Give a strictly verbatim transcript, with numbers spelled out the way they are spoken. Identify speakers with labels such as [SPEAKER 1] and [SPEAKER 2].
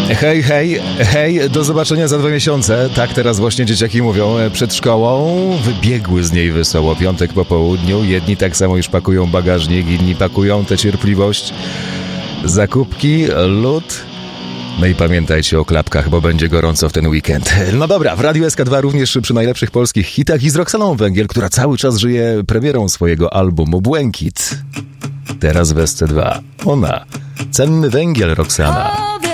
[SPEAKER 1] Hej, hej, hej, do zobaczenia za dwa miesiące. Tak teraz właśnie dzieciaki mówią przed szkołą. Wybiegły z niej wesoło. Piątek po południu. Jedni tak samo już pakują bagażnik, inni pakują tę cierpliwość. Zakupki, lód. No i pamiętajcie o klapkach, bo będzie gorąco w ten weekend. No dobra, w Radiu S K dwa również przy najlepszych polskich hitach i z Roxaną Węgiel, która cały czas żyje premierą swojego albumu Błękit. Teraz w S C dwa. Ona. Cenny węgiel, Roxana.